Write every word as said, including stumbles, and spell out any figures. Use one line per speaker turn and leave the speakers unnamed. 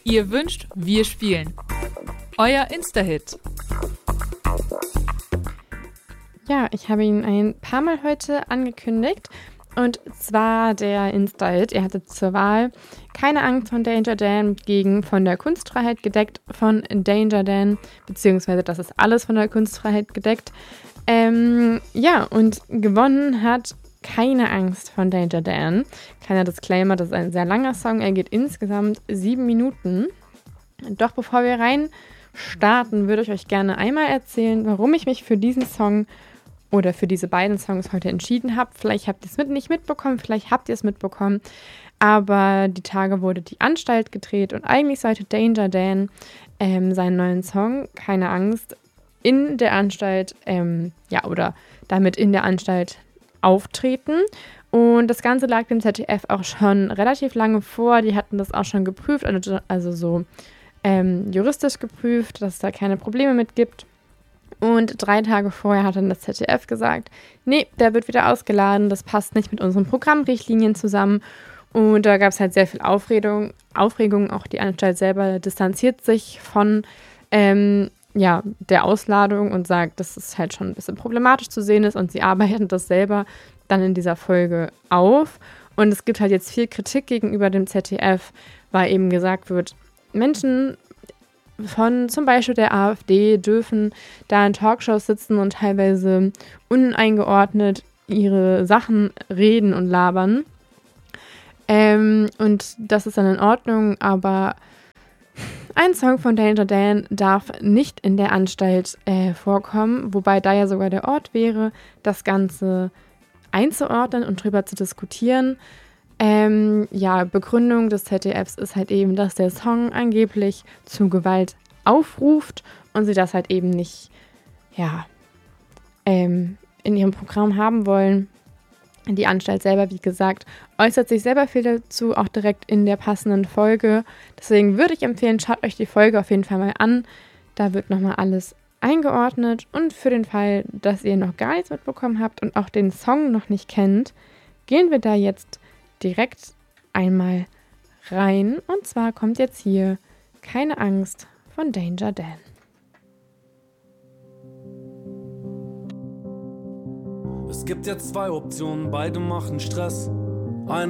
Ihr wünscht, wir spielen. Euer Insta-Hit.
Ja, ich habe ihn ein paar Mal heute angekündigt. Und zwar der Insta-Hit. Ihr hattet zur Wahl Keine Angst von Danger Dan gegen Von der Kunstfreiheit gedeckt von Danger Dan. Beziehungsweise das ist alles von der Kunstfreiheit gedeckt. Ähm, ja, und gewonnen hat Keine Angst von Danger Dan. Kleiner Disclaimer, das ist ein sehr langer Song. Er geht insgesamt sieben Minuten. Doch bevor wir rein starten, würde ich euch gerne einmal erzählen, warum ich mich für diesen Song oder für diese beiden Songs heute entschieden habe. Vielleicht habt ihr es mit, nicht mitbekommen, vielleicht habt ihr es mitbekommen. Aber die Tage wurde die Anstalt gedreht und eigentlich sollte Danger Dan ähm, seinen neuen Song, Keine Angst, in der Anstalt, ähm, ja, oder damit in der Anstalt auftreten. Und das Ganze lag dem Z D F auch schon relativ lange vor. Die hatten das auch schon geprüft, also, also so ähm, juristisch geprüft, dass es da keine Probleme mit gibt. Und drei Tage vorher hat dann das Z D F gesagt, nee, der wird wieder ausgeladen, das passt nicht mit unseren Programmrichtlinien zusammen. Und da gab es halt sehr viel Aufregung, Aufregung. Auch die Anstalt selber distanziert sich von ähm, ja, der Ausladung und sagt, dass es halt schon ein bisschen problematisch zu sehen ist. Und sie arbeiten das selber dann in dieser Folge auf. Und es gibt halt jetzt viel Kritik gegenüber dem Z D F, weil eben gesagt wird, Menschen von zum Beispiel der AfD dürfen da in Talkshows sitzen und teilweise uneingeordnet ihre Sachen reden und labern. Ähm, und das ist dann in Ordnung, aber ein Song von Danger Dan darf nicht in der Anstalt äh, vorkommen, wobei da ja sogar der Ort wäre, das Ganze einzuordnen und drüber zu diskutieren. Ähm, ja, Begründung des Z D Fs ist halt eben, dass der Song angeblich zu Gewalt aufruft und sie das halt eben nicht, ja, ähm, in ihrem Programm haben wollen. Die Anstalt selber, wie gesagt, äußert sich selber viel dazu, auch direkt in der passenden Folge. Deswegen würde ich empfehlen, schaut euch die Folge auf jeden Fall mal an. Da wird nochmal alles eingeordnet. Und für den Fall, dass ihr noch gar nichts mitbekommen habt und auch den Song noch nicht kennt, gehen wir da jetzt direkt einmal rein. Und zwar kommt jetzt hier Keine Angst von Danger Dan.
Es gibt jetzt zwei Optionen, beide machen Stress.